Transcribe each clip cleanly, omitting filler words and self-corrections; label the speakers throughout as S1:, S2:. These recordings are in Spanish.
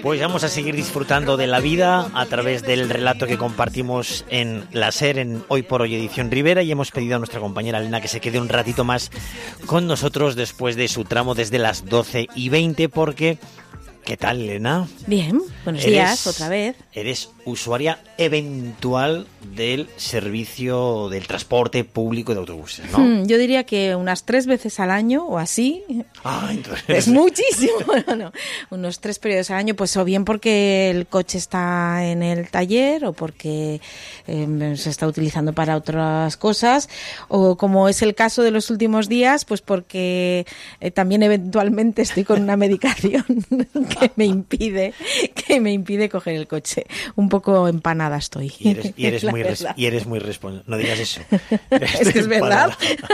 S1: Pues vamos a seguir disfrutando de la vida a través del relato que compartimos en la SER, en Hoy por Hoy Edición Rivera, y hemos pedido a nuestra compañera Elena que se quede un ratito más con nosotros después de su tramo desde las 12:20, porque... ¿Qué tal, Elena?
S2: Bien, buenos días, otra vez.
S1: Eres usuaria eventual del servicio del transporte público de autobuses, ¿no?
S2: Yo diría que unas 3 veces al año o así.
S1: Entonces...
S2: Es muchísimo, no. Unos 3 periodos al año, pues o bien porque el coche está en el taller o porque se está utilizando para otras cosas, o como es el caso de los últimos días, pues porque también eventualmente estoy con una medicación que me impide coger el coche. Un poco empanada estoy.
S1: Y eres muy responsable. No digas eso.
S2: Es que es verdad.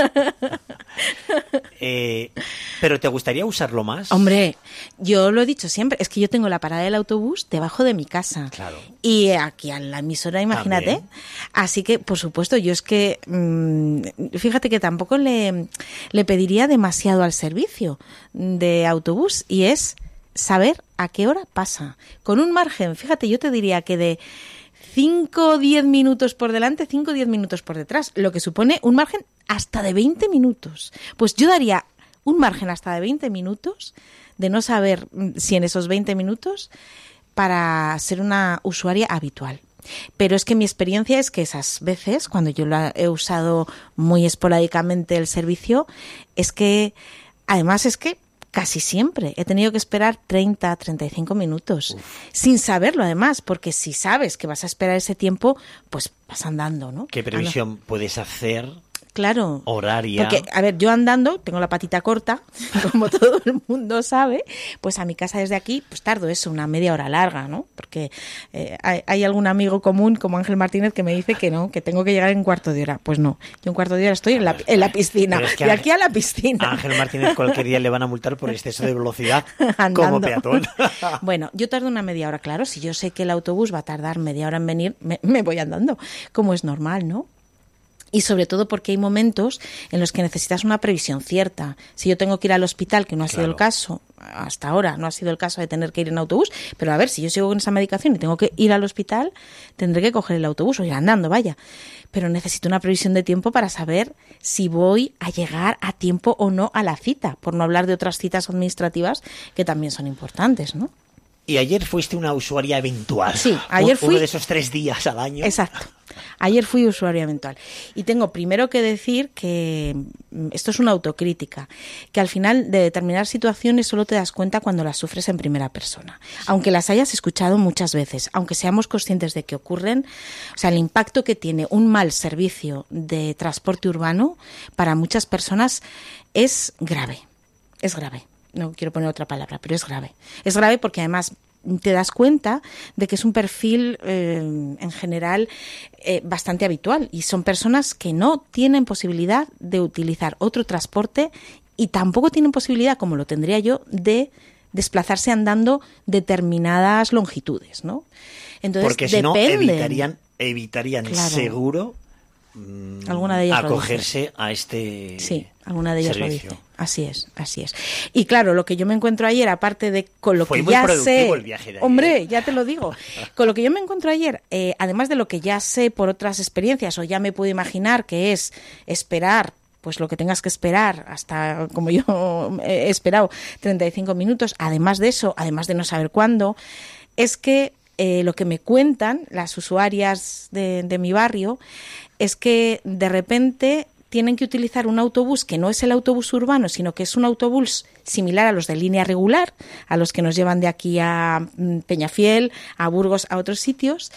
S1: Pero ¿te gustaría usarlo más?
S2: Hombre, yo lo he dicho siempre, es que yo tengo la parada del autobús debajo de mi casa.
S1: Claro.
S2: Y aquí a la emisora, imagínate.
S1: También.
S2: Así que, por supuesto, yo es que, fíjate que tampoco le pediría demasiado al servicio de autobús, y es saber a qué hora pasa. Con un margen, fíjate, yo te diría que de 5 o 10 minutos por delante, 5 o 10 minutos por detrás, lo que supone un margen hasta de 20 minutos. Pues yo daría un margen hasta de 20 minutos de no saber si en esos 20 minutos para ser una usuaria habitual. Pero es que mi experiencia es que esas veces, cuando yo lo he usado muy esporádicamente el servicio, es que, además es que casi siempre he tenido que esperar 30, 35 minutos, sin saberlo además, porque si sabes que vas a esperar ese tiempo, pues vas andando, ¿no?
S1: ¿Qué previsión puedes hacer?
S2: Claro,
S1: horaria.
S2: Porque, a ver, yo andando, tengo la patita corta, como todo el mundo sabe, pues a mi casa desde aquí, pues tardo eso, una media hora larga, ¿no? Porque hay algún amigo común, como Ángel Martínez, que me dice que no, que tengo que llegar en 1/4 de hora. Pues no, yo en 1/4 de hora estoy en la piscina, es que de aquí a la piscina.
S1: A Ángel Martínez cualquier día le van a multar por exceso de velocidad como peatón.
S2: Bueno, yo tardo una media hora, claro, si yo sé que el autobús va a tardar media hora en venir, me voy andando, como es normal, ¿no? Y sobre todo porque hay momentos en los que necesitas una previsión cierta. Si yo tengo que ir al hospital, que no ha sido el caso, hasta ahora no ha sido el caso de tener que ir en autobús, pero a ver, si yo sigo con esa medicación y tengo que ir al hospital, tendré que coger el autobús o ir andando, vaya. Pero necesito una previsión de tiempo para saber si voy a llegar a tiempo o no a la cita, por no hablar de otras citas administrativas que también son importantes, ¿no?
S1: Y ayer fuiste una usuaria eventual.
S2: Sí, ayer fui...
S1: Uno de esos 3 días al año.
S2: Exacto. Ayer fui usuaria eventual. Y tengo primero que decir que esto es una autocrítica, que al final de determinadas situaciones solo te das cuenta cuando las sufres en primera persona. Sí. Aunque las hayas escuchado muchas veces, aunque seamos conscientes de que ocurren, o sea, el impacto que tiene un mal servicio de transporte urbano para muchas personas es grave. Es grave. No quiero poner otra palabra, pero es grave. Es grave porque además te das cuenta de que es un perfil en general bastante habitual, y son personas que no tienen posibilidad de utilizar otro transporte y tampoco tienen posibilidad, como lo tendría yo, de desplazarse andando determinadas longitudes, ¿no? Entonces,
S1: porque si no evitarían
S2: claro,
S1: seguro
S2: alguna de ellas
S1: acogerse a este
S2: alguna de ellas
S1: servicio.
S2: Lo dice. Así es. Y claro, lo que yo me encuentro ayer, aparte de con lo
S1: Fue
S2: que
S1: muy
S2: ya
S1: productivo
S2: sé,
S1: el viaje de ayer.
S2: Hombre, ya te lo digo, con lo que yo me encuentro ayer, además de lo que ya sé por otras experiencias, o ya me puedo imaginar que es esperar, pues lo que tengas que esperar, hasta como yo he esperado 35 minutos, además de eso, además de no saber cuándo, es que lo que me cuentan las usuarias de mi barrio es que de repente tienen que utilizar un autobús que no es el autobús urbano, sino que es un autobús similar a los de línea regular, a los que nos llevan de aquí a Peñafiel, a Burgos, a otros sitios,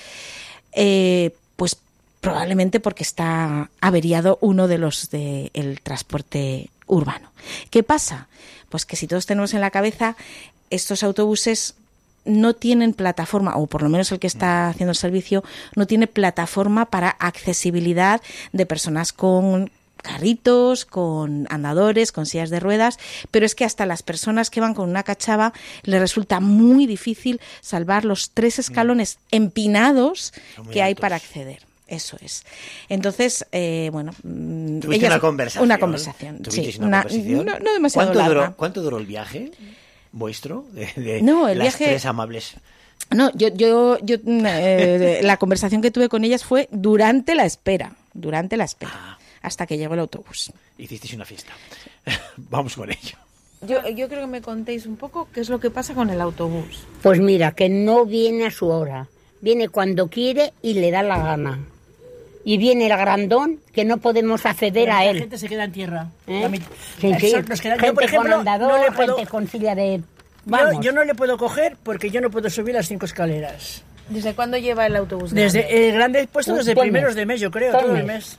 S2: pues probablemente porque está averiado uno de los del transporte urbano. ¿Qué pasa? Pues que si todos tenemos en la cabeza, estos autobuses no tienen plataforma, o por lo menos el que está haciendo el servicio, no tiene plataforma para accesibilidad de personas con carritos, con andadores, con sillas de ruedas, pero es que hasta las personas que van con una cachava les resulta muy difícil salvar los 3 escalones empinados que hay para acceder. Eso es. Entonces, bueno...
S1: ¿Tuviste una conversación?
S2: Una conversación, sí.
S1: Una conversación?
S2: No demasiado larga.
S1: ¿Cuánto duró el viaje? vuestro?
S2: No, el
S1: las
S2: viaje...
S1: tres amables.
S2: No, yo la conversación que tuve con ellas fue durante la espera, hasta que llegó el autobús.
S1: Hicisteis una fiesta. Vamos con ello.
S3: Yo creo que me contéis un poco qué es lo que pasa con el autobús.
S4: Pues mira, que no viene a su hora. Viene cuando quiere y le da la gana. Y viene el grandón que no podemos acceder a él.
S5: La gente se queda en tierra.
S4: Sí, sí.
S5: Yo, por ejemplo,
S4: con andador,
S5: no le puedo...
S4: gente con silla de... Vamos.
S5: Yo no le puedo coger porque yo no puedo subir las 5 escaleras.
S3: ¿Desde cuándo lleva el autobús grande?
S5: Desde el grande puesto desde
S4: Todo
S5: primeros
S4: mes.
S5: de mes, yo creo,
S4: Todo
S5: todo el
S4: mes.
S5: mes.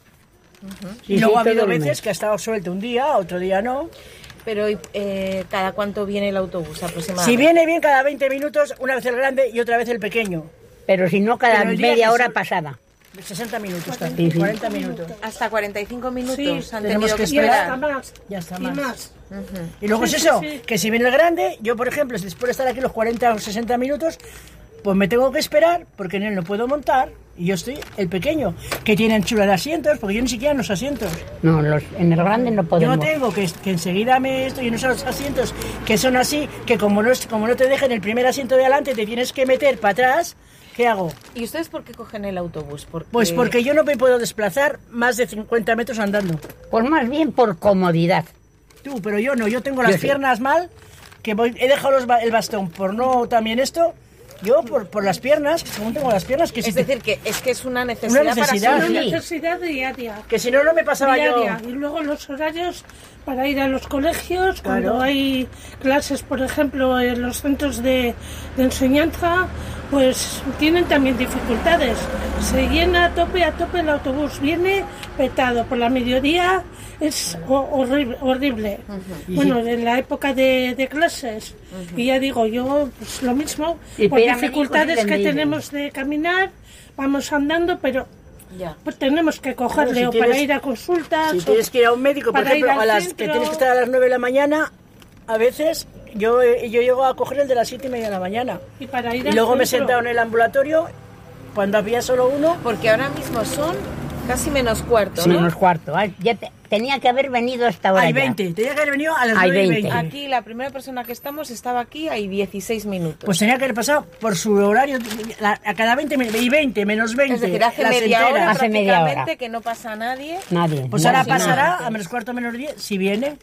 S4: Sí,
S5: Y luego
S4: sí,
S5: ha habido
S4: todo el
S5: veces
S4: mes.
S5: que ha estado suelto un día, otro día no.
S3: Pero ¿cada cuánto viene el autobús aproximadamente?
S5: Si viene bien cada 20 minutos, una vez el grande y otra vez el pequeño.
S4: Pero si no, cada
S5: Pero el día
S4: media
S5: que
S4: hora
S5: se-
S4: pasada.
S5: 60 minutos
S4: Sí,
S5: también,
S4: sí.
S5: 40 minutos.
S3: Hasta 45 minutos han
S5: tenemos
S3: tenido
S5: que
S3: que
S5: esperar.
S3: esperar.
S5: Ya está
S6: Y
S5: más.
S6: más.
S5: Y luego
S6: Sí,
S5: es eso,
S6: sí, sí.
S5: que si viene el grande, yo por ejemplo, si después de estar aquí los 40 o 60 minutos, pues me tengo que esperar porque en él no puedo montar y yo estoy el pequeño, que tiene anchura de asientos, porque yo ni siquiera en los asientos.
S4: No, en el grande no
S5: Yo
S4: podemos.
S5: tengo que enseguida me estoy en esos asientos que son así, que como no te dejen el primer asiento de adelante, te tienes que meter para atrás. ¿Qué hago?
S3: ¿Y ustedes por qué cogen el autobús?
S5: Pues porque yo no me puedo desplazar más de 50 metros andando.
S4: Pues más bien por comodidad.
S5: Tú, pero yo no, yo tengo las
S4: Yo sí.
S5: piernas mal, que he dejado el bastón por no también esto, yo por las piernas, que según tengo las piernas, que
S3: Es
S5: si,
S3: decir, que es una necesidad,
S5: Una necesidad,
S3: para su
S6: Una
S3: vida.
S6: necesidad diaria.
S5: que si no, no me pasaba
S6: Diaria.
S5: yo.
S6: Y luego los horarios para ir a los colegios,
S5: Claro.
S6: cuando hay clases, por ejemplo, en los centros de enseñanza, pues tienen también dificultades. Se llena a tope el autobús, viene petado. Por la mediodía es horrible. Bueno, en la época de clases, y ya digo, yo pues lo mismo,
S4: Y
S6: por
S4: espérame,
S6: dificultades
S4: hijos, y
S6: que
S4: de
S6: tenemos de caminar, vamos andando, pero
S3: Ya.
S6: pues tenemos que cogerle
S5: Bueno, si
S6: o para
S5: tienes-
S6: ir a consultas.
S5: Si
S6: o
S5: tienes que ir a un médico, por
S6: para ir
S5: ejemplo,
S6: al
S5: a las que
S6: centro.
S5: tienes que estar a las 9 de la mañana, a veces yo llego a coger el de las 7:30 de la mañana.
S6: Y para ir
S5: Y
S6: al
S5: luego me he
S6: centro.
S5: sentado en el ambulatorio, cuando había solo uno,
S3: Porque ahora mismo son casi menos cuarto,
S4: Sí,
S3: ¿no?
S4: menos cuarto. Ay, tenía que haber venido hasta ahora.
S5: hay
S4: ya.
S5: 20. Tenía que haber venido a las
S4: Hay
S5: 9:20.
S4: 20.
S3: Aquí la primera persona que estamos estaba aquí, hay 16 minutos.
S5: Pues tenía que haber pasado por su horario a cada 20 y 20, menos 20.
S3: es decir, hace
S5: las
S3: media hora
S5: enteras.
S4: Hace media hora.
S3: prácticamente que no pasa nadie.
S4: Nadie.
S5: Pues
S4: no,
S5: ahora
S4: sí,
S5: pasará
S4: nada.
S5: a menos cuarto, menos 10, si viene.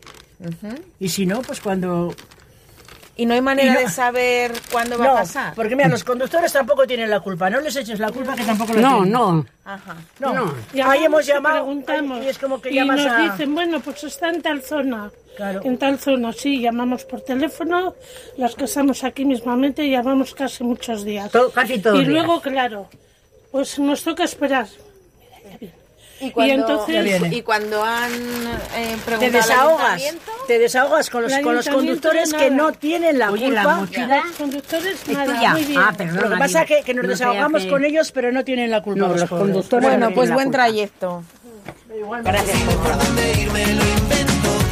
S5: Y si no, pues cuando...
S3: Y no hay manera
S5: Y no-
S3: de saber cuándo va
S5: No,
S3: a pasar.
S5: porque mira, los conductores tampoco tienen la culpa. No les eches la culpa que tampoco la
S4: No,
S5: tienen.
S4: no.
S3: Ajá.
S5: No.
S4: no.
S5: Ahí hemos
S6: y
S5: llamado
S6: preguntamos,
S5: y es como que
S6: y
S5: llamas
S6: nos
S5: a...
S6: dicen, bueno, pues está en tal zona.
S5: Claro.
S6: En tal zona, sí, llamamos por teléfono. Las que estamos aquí mismamente llamamos casi muchos días.
S4: Casi todos
S6: Y
S4: los días.
S6: luego, claro, pues nos toca esperar.
S3: Y cuando,
S6: entonces-
S5: Ya viene.
S3: y cuando han
S5: Te
S3: preguntado al
S5: desahogas,
S3: ayuntamiento,
S5: con los
S6: El ayuntamiento
S5: conductores
S6: nada.
S5: que no tienen la
S4: Oye, la
S5: culpa.
S4: mochila
S6: Los conductores,
S4: es
S6: nada,
S4: tuya.
S6: muy bien.
S4: Ah, perdón.
S5: Lo que pasa es que nos
S4: no
S5: desahogamos
S4: sea
S5: con
S4: que-
S5: ellos, pero no tienen la culpa.
S4: No, los
S5: pobres.
S4: conductores no
S3: bueno,
S4: tienen
S3: pues
S4: la
S3: buen
S4: culpa.
S3: trayecto.
S4: Gracias por todo.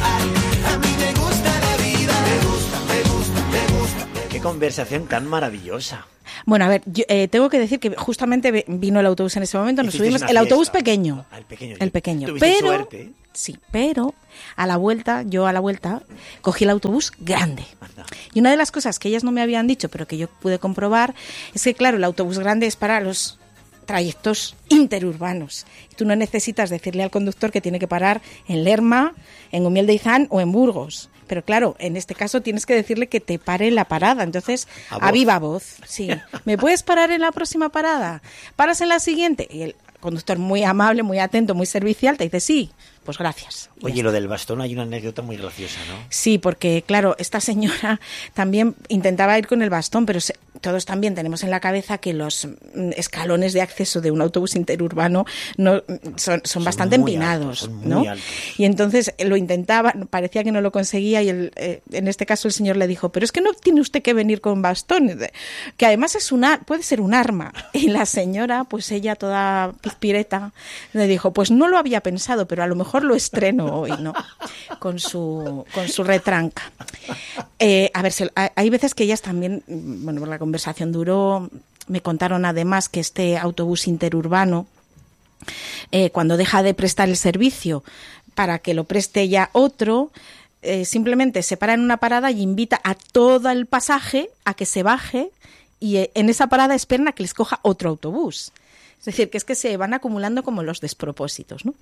S1: Qué conversación tan maravillosa.
S2: Bueno, a ver, yo, tengo que decir que justamente vino el autobús en ese momento, nos
S1: Hicisteis
S2: subimos,
S1: una
S2: el autobús
S1: fiesta.
S2: pequeño.
S1: Ah, el pequeño.
S2: El pequeño.
S1: Tuvisteis
S2: Pero,
S1: suerte.
S2: sí, pero a la vuelta cogí el autobús grande.
S1: Anda.
S2: Y una de las cosas que ellas no me habían dicho, pero que yo pude comprobar, es que, claro, el autobús grande es para los trayectos interurbanos. Tú no necesitas decirle al conductor que tiene que parar en Lerma, en Umiel de Izán o en Burgos. Pero claro, en este caso tienes que decirle que te pare en la parada. Entonces,
S1: A voz.
S2: a viva voz. Sí. ¿Me puedes parar en la próxima parada? ¿Paras en la siguiente? Y el conductor muy amable, muy atento, muy servicial, te dice sí. Pues gracias. Y ya
S1: Oye, lo del bastón hay una anécdota muy graciosa, ¿no?
S2: Sí, porque claro, esta señora también intentaba ir con el bastón, pero todos también tenemos en la cabeza que los escalones de acceso de un autobús interurbano no son bastante
S1: muy
S2: empinados,
S1: altos, son muy
S2: ¿no?
S1: altos.
S2: Y entonces lo intentaba, parecía que no lo conseguía y en este caso el señor le dijo, pero es que no tiene usted que venir con bastón, que además puede ser un arma. Y la señora, pues ella toda pizpireta, le dijo, pues no lo había pensado, pero a lo mejor lo estreno hoy, ¿no? Con su retranca. A ver, hay veces que ellas también, bueno, la conversación duró, me contaron además que este autobús interurbano, cuando deja de prestar el servicio para que lo preste ya otro, simplemente se para en una parada y invita a todo el pasaje a que se baje y en esa parada esperan a que les coja otro autobús. Es decir, que es que se van acumulando como los despropósitos, ¿no?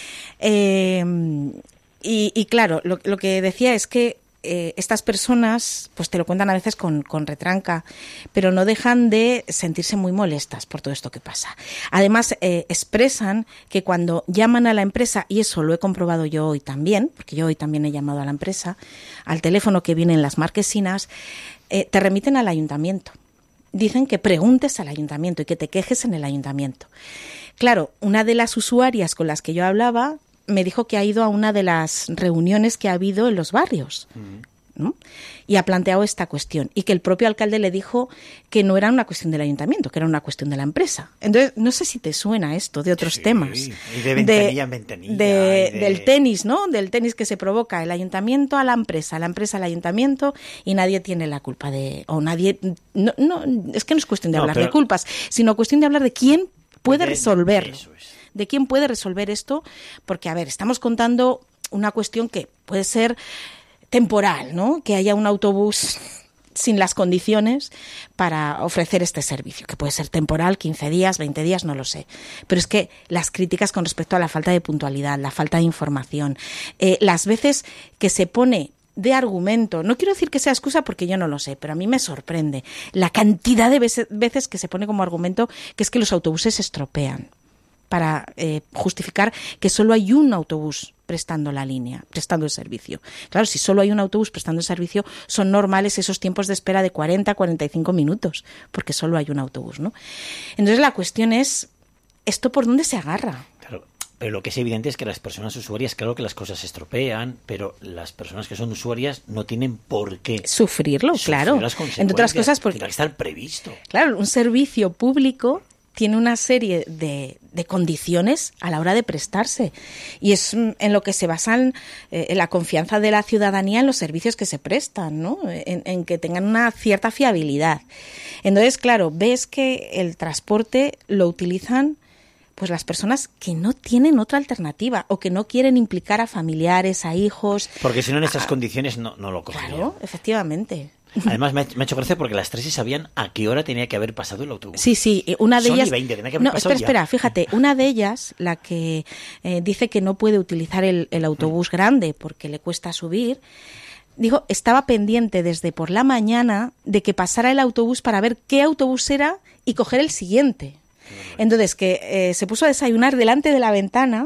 S2: Y claro, lo que decía es que estas personas pues te lo cuentan a veces con retranca, pero no dejan de sentirse muy molestas por todo esto que pasa. Además, expresan que cuando llaman a la empresa, y eso lo he comprobado yo hoy también, porque yo hoy también he llamado a la empresa, al teléfono que viene en las marquesinas, te remiten al ayuntamiento. Dicen que preguntes al ayuntamiento y que te quejes en el ayuntamiento. Claro, una de las usuarias con las que yo hablaba me dijo que ha ido a una de las reuniones que ha habido en los barrios, ¿no? Y ha planteado esta cuestión y que el propio alcalde le dijo que no era una cuestión del ayuntamiento, que era una cuestión de la empresa. Entonces, no sé si te suena esto de otros temas.
S1: Y de ventanilla en ventanilla.
S2: Del tenis, ¿no? Del tenis que se provoca el ayuntamiento a la empresa al ayuntamiento y nadie tiene la culpa de... o nadie... No, es que no es cuestión de hablar de culpas, sino cuestión de hablar de quién puede resolverlo. Eso es. De quién puede resolver esto, porque, a ver, estamos contando una cuestión que puede ser temporal, ¿no? Que haya un autobús sin las condiciones para ofrecer este servicio, que puede ser temporal, 15 días, 20 días, no lo sé. Pero es que las críticas con respecto a la falta de puntualidad, la falta de información, las veces que se pone de argumento, no quiero decir que sea excusa porque yo no lo sé, pero a mí me sorprende la cantidad de veces que se pone como argumento que es que los autobuses se estropean, para justificar que solo hay un autobús prestando la línea, prestando el servicio. Claro, si solo hay un autobús prestando el servicio, son normales esos tiempos de espera de 40 45 minutos, porque solo hay un autobús, ¿no? Entonces la cuestión es, ¿esto por dónde se agarra?
S1: Claro, pero lo que es evidente es que las personas usuarias, claro que las cosas se estropean, pero las personas que son usuarias no tienen por qué
S2: sufrirlo, claro. Entre otras cosas, porque
S1: tiene que estar previsto.
S2: Claro, un servicio público tiene una serie de condiciones a la hora de prestarse y es en lo que se basan la confianza de la ciudadanía en los servicios que se prestan, ¿no? En que tengan una cierta fiabilidad. Entonces, claro, ves que el transporte lo utilizan pues las personas que no tienen otra alternativa o que no quieren implicar a familiares, a hijos.
S1: Porque si no en estas condiciones no lo cogerían.
S2: Claro, efectivamente.
S1: Además, me ha hecho gracia porque las 3 sabían a qué hora tenía que haber pasado el autobús.
S2: Sí, una de ellas...
S1: 20, tenía que haber pasado
S2: espera, fíjate, una de ellas, la que dice que no puede utilizar el autobús grande porque le cuesta subir, dijo, estaba pendiente desde por la mañana de que pasara el autobús para ver qué autobús era y coger el siguiente. Entonces, que se puso a desayunar delante de la ventana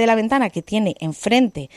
S2: que tiene enfrente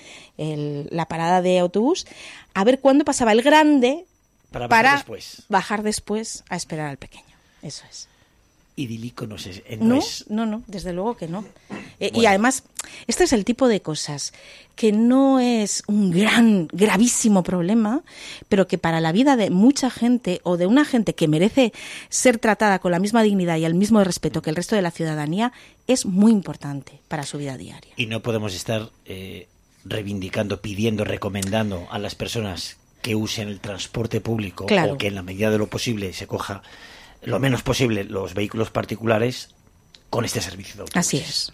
S2: la parada de autobús, a ver cuándo pasaba el grande para bajar después a esperar al pequeño. Eso es.
S1: Idílico no sé.
S2: No, desde luego que no. Bueno. Y además, este es el tipo de cosas que no es un gravísimo problema, pero que para la vida de mucha gente o de una gente que merece ser tratada con la misma dignidad y el mismo respeto que el resto de la ciudadanía, es muy importante para su vida diaria.
S1: Y no podemos estar reivindicando, pidiendo, recomendando a las personas que usen el transporte público, claro, o que en la medida de lo posible se coja lo menos posible los vehículos particulares con este servicio de autobuses.
S2: Así es.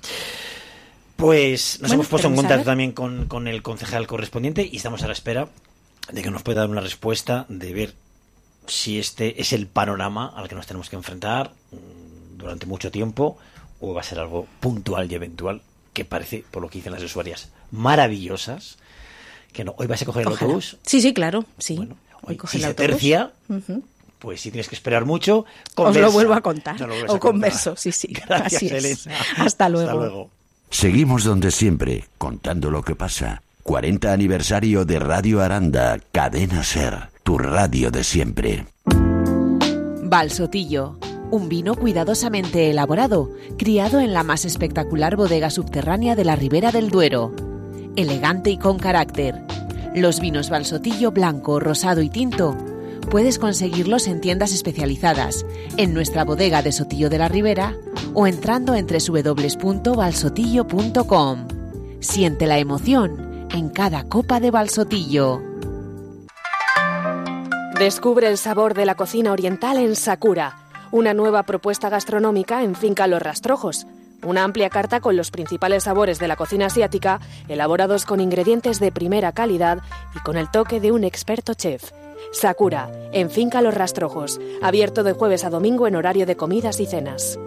S1: Pues nos hemos puesto en contacto también con el concejal correspondiente y estamos a la espera de que nos pueda dar una respuesta, de ver si este es el panorama al que nos tenemos que enfrentar durante mucho tiempo o va a ser algo puntual y eventual, que parece, por lo que dicen las usuarias, maravillosas. Que no, hoy vas a coger el autobús.
S2: Sí, claro, sí.
S1: Bueno,
S2: hoy
S1: si se tercia, pues si tienes que esperar mucho,
S2: conversa. Os lo vuelvo a contar. O converso, sí.
S1: Gracias,
S2: así
S1: Elena.
S2: Es. Hasta luego.
S7: Seguimos donde siempre, contando lo que pasa. 40 aniversario de Radio Aranda, Cadena Ser, tu radio de siempre.
S8: Valsotillo, un vino cuidadosamente elaborado, criado en la más espectacular bodega subterránea de la Ribera del Duero. Elegante y con carácter. Los vinos Valsotillo blanco, rosado y tinto puedes conseguirlos en tiendas especializadas, en nuestra bodega de Sotillo de la Ribera o entrando en www.valsotillo.com. Siente la emoción en cada copa de Valsotillo.
S9: Descubre el sabor de la cocina oriental en Sakura, una nueva propuesta gastronómica en Finca Los Rastrojos. Una amplia carta con los principales sabores de la cocina asiática, elaborados con ingredientes de primera calidad y con el toque de un experto chef. Sakura, en Finca Los Rastrojos, abierto de jueves a domingo en horario de comidas y cenas.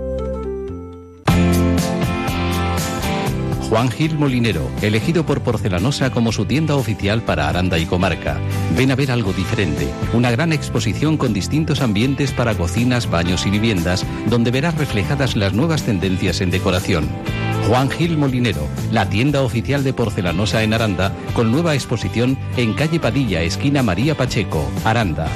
S10: Juan Gil Molinero, elegido por Porcelanosa como su tienda oficial para Aranda y comarca. Ven a ver algo diferente, una gran exposición con distintos ambientes para cocinas, baños y viviendas, donde verás reflejadas las nuevas tendencias en decoración. Juan Gil Molinero, la tienda oficial de Porcelanosa en Aranda, con nueva exposición en calle Padilla, esquina María Pacheco, Aranda.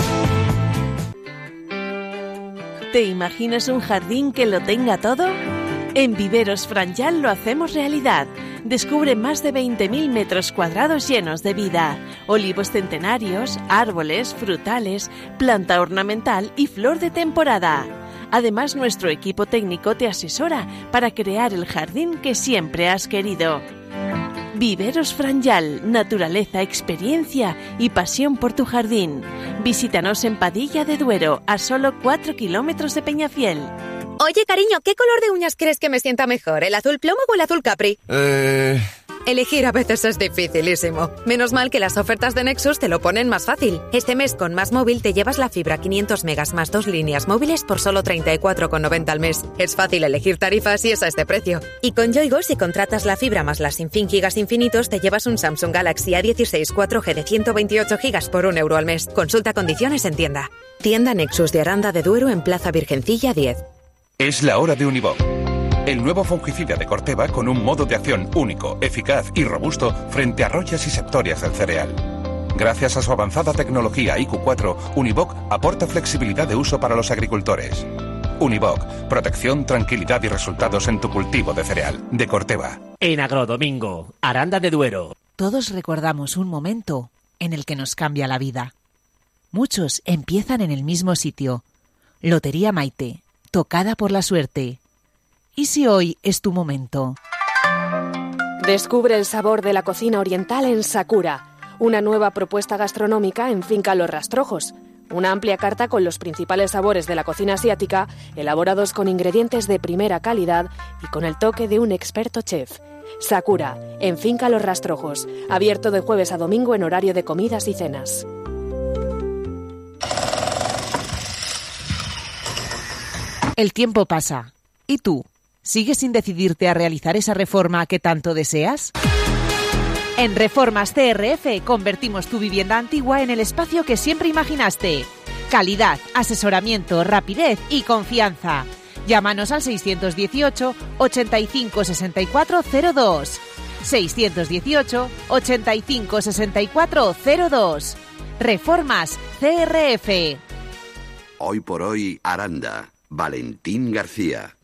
S11: ¿Te imaginas un jardín que lo tenga todo? En Viveros Franyal lo hacemos realidad. Descubre más de 20.000 metros cuadrados llenos de vida. Olivos centenarios, árboles, frutales, planta ornamental y flor de temporada. Además, nuestro equipo técnico te asesora para crear el jardín que siempre has querido. Viveros Franyal, naturaleza, experiencia y pasión por tu jardín. Visítanos en Padilla de Duero, a solo 4 kilómetros de Peñafiel.
S12: Oye, cariño, ¿qué color de uñas crees que me sienta mejor? ¿El azul plomo o el azul capri? Elegir a veces es dificilísimo. Menos mal que las ofertas de Nexus te lo ponen más fácil. Este mes con Más Móvil te llevas la fibra 500 megas más 2 líneas móviles por solo 34,90 al mes. Es fácil elegir tarifas y es a este precio. Y con Yoigo, si contratas la fibra más las sin fin gigas infinitos, te llevas un Samsung Galaxy A16 4G de 128 gigas por €1 al mes. Consulta condiciones en tienda. Tienda Nexus de Aranda de Duero en Plaza Virgencilla 10.
S13: Es la hora de Univoc, el nuevo fungicida de Corteva con un modo de acción único, eficaz y robusto frente a royas y septorias del cereal. Gracias a su avanzada tecnología IQ4, Univoc aporta flexibilidad de uso para los agricultores. Univoc, protección, tranquilidad y resultados en tu cultivo de cereal, de Corteva.
S14: En Agrodomingo, Aranda de Duero.
S8: Todos recordamos un momento en el que nos cambia la vida. Muchos empiezan en el mismo sitio. Lotería Maite, tocada por la suerte. ¿Y si hoy es tu momento?
S9: Descubre el sabor de la cocina oriental en Sakura, una nueva propuesta gastronómica en Finca Los Rastrojos. Una amplia carta con los principales sabores de la cocina asiática, elaborados con ingredientes de primera calidad y con el toque de un experto chef. Sakura, en Finca Los Rastrojos, abierto de jueves a domingo en horario de comidas y cenas.
S8: El tiempo pasa. ¿Y tú? ¿Sigues sin decidirte a realizar esa reforma que tanto deseas? En Reformas CRF convertimos tu vivienda antigua en el espacio que siempre imaginaste. Calidad, asesoramiento, rapidez y confianza. Llámanos al 618 85 64 02. 618 85 64 02. Reformas CRF.
S7: Hoy por hoy, Aranda. Valentín García.